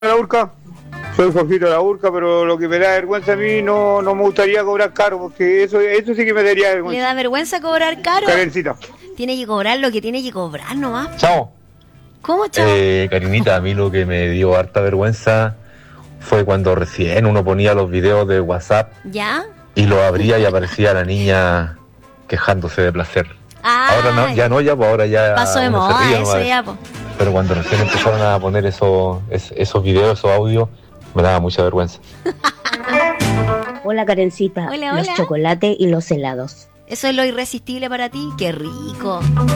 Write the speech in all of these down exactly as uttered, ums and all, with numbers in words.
La Urca, soy Jorgito de la Urca, pero lo que me da vergüenza a mí no, no me gustaría cobrar caro, porque eso eso sí que me daría vergüenza. ¿Le da vergüenza cobrar caro? Karencita. Tiene que cobrar lo que tiene que cobrar nomás. Chao. ¿Cómo, chao? Eh, Karinita, a mí lo que me dio harta vergüenza fue cuando recién uno ponía los videos de WhatsApp ¿Ya? y lo abría y aparecía la niña quejándose de placer. Ah, ahora no, ya no, ya, pues ahora ya pasó de uno se moda ríe eso nomás. ya, po. Pero cuando recién empezaron a poner esos, es- esos videos, esos audios, me daba mucha vergüenza. Hola Karencita, Hola, los hola. chocolates y los helados. ¿Eso es lo irresistible para ti? ¡Qué rico!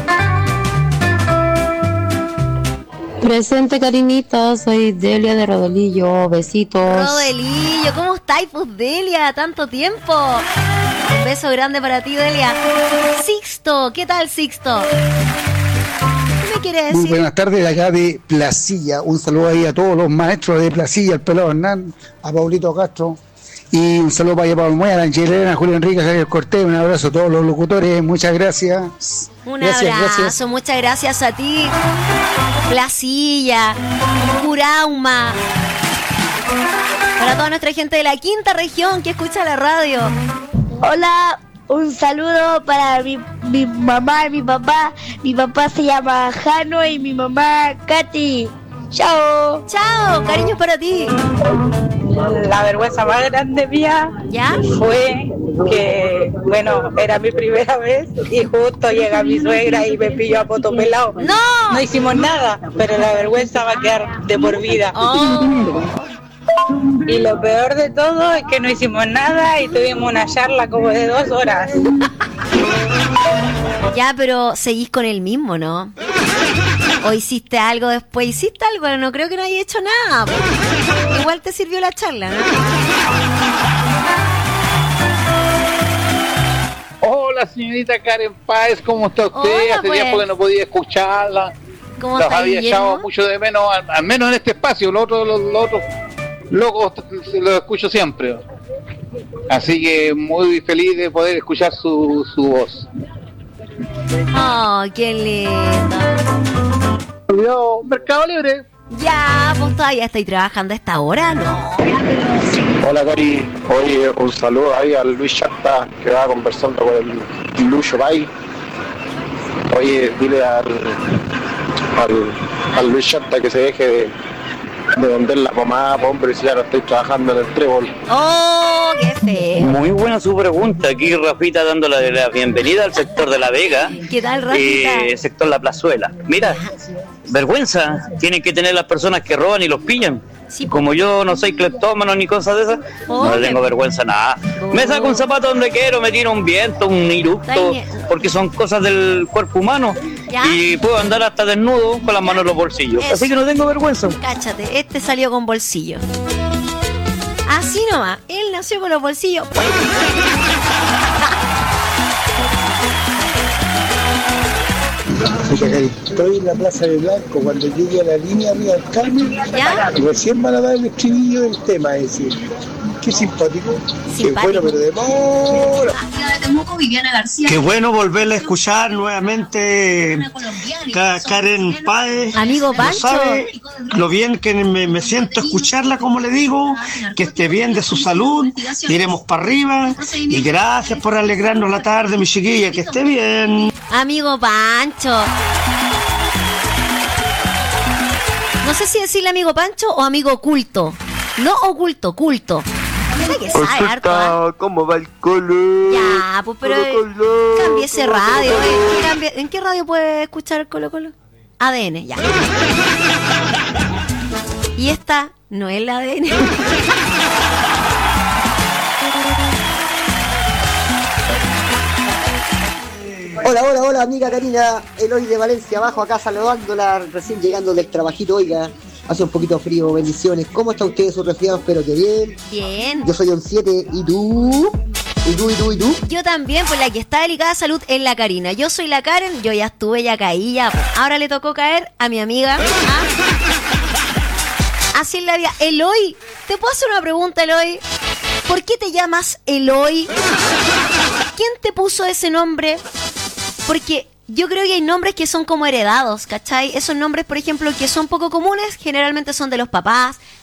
Presente, Karinita, soy Delia de Rodolillo, besitos. Rodelillo, ¿cómo estáis, pues, Delia? Tanto tiempo. Un beso grande para ti, Delia. Sixto, ¿qué tal, Sixto? ¿Qué me quiere decir? Muy buenas tardes de acá de Placilla. Un saludo ahí a todos los maestros de Placilla, al pelado Hernán, a Paulito Castro. Y un saludo para allá para Olmueda, a Angelina, a Julio Enrique, a Javier Cortés. Un abrazo a todos los locutores. Muchas gracias. Un Gracias, abrazo, gracias. muchas gracias a ti. Placilla, Curauma. Para toda nuestra gente de la quinta región que escucha la radio. Hola, un saludo para mi, mi mamá y mi papá. Mi papá se llama Jano y mi mamá Katy. Chao. Chao, cariños para ti. La vergüenza más grande mía ¿Ya? fue que, bueno, era mi primera vez y justo llega mi suegra y me pilló a poto pelado. ¡No! No hicimos nada, pero la vergüenza va a quedar de por vida. Oh. Y lo peor de todo es que no hicimos nada y tuvimos una charla como de dos horas. Ya, pero seguís con el mismo, ¿no? ¿O hiciste algo después? ¿Hiciste algo? No creo que no haya hecho nada. Pues. Igual te sirvió la charla, ¿no? Hola, señorita Karen Páez, ¿cómo está usted? Hola, Hace pues. tiempo que no podía escucharla. ¿Cómo Los está, había Guillermo? echado mucho de menos, al, al menos en este espacio. Los otros, los, los otros locos los escucho siempre. Así que muy feliz de poder escuchar su, su voz. Oh, qué lindo. Olvidado Mercado Libre. Ya, pues todavía estoy trabajando a esta hora, ¿no? Hola Cari, oye, un saludo ahí al Luis Chanta que va conversando con el Lucho Bay. Oye, dile al, al, al Luis Chanta que se deje de, de vender la pomada, po, hombre, si ya no estoy trabajando en el trébol. ¡Oh, qué feo! Muy buena su pregunta. Aquí Rafita dándole la bienvenida al sector de La Vega, ¿Qué tal, Rafita? eh, sector La Plazuela. Mira, vergüenza tienen que tener las personas que roban y los pillan. Sí, Como yo no soy cleptómano ni cosas de esas, no Oye. le tengo vergüenza nada. Me saco un zapato donde quiero, me tiro un viento, un iructo, Está porque son cosas del cuerpo humano. ¿Ya? Y puedo andar hasta desnudo con las manos en los bolsillos. Eso. Así que no tengo vergüenza. Cáchate, este salió con bolsillo. Así nomás, él nació con los bolsillos. Escucha, Cari, estoy en la Plaza de Blanco. Cuando llegue a la línea mía al Carmen, ¿Ya? recién van a dar el estribillo del tema. Es decir, qué simpático. Qué Simpático. bueno, pero demora. Qué bueno volverla a escuchar nuevamente, Ka- Karen Páez. Amigo No Pancho. sabe lo bien que me, me siento escucharla, como le digo, que esté bien de su salud, iremos para arriba. Y gracias por alegrarnos la tarde, mi chiquilla, que esté bien. Amigo Pancho. No sé si decirle amigo Pancho o amigo oculto. No oculto, culto. Mira que sabe harto, ¿ah? ¿Cómo va el colo? Ya, pues pero eh, cambie ese radio. eh. Cambie- ¿En qué radio puede escuchar Colo Colo? A D N, ya. Y esta no es la A D N. Hola, hola, hola, amiga Karina, Eloy de Valencia, abajo acá saludándola, recién llegando del trabajito, oiga, hace un poquito frío, bendiciones. ¿Cómo está usted, su resfriado? Espero que bien. Bien. Yo soy un siete, ¿y tú? ¿Y tú, y tú, y tú? Yo también, pues la que está delicada de salud es la Karina. Yo soy la Karen, yo ya estuve, ya caí, ya. Pues, ahora le tocó caer a mi amiga. ¿Ah? Así es la vida. Eloy, ¿te puedo hacer una pregunta, Eloy? ¿Por qué te llamas Eloy? ¿Quién te puso ese nombre? Porque yo creo que hay nombres que son como heredados, ¿cachai? Esos nombres, por ejemplo, que son poco comunes, generalmente son de los papás,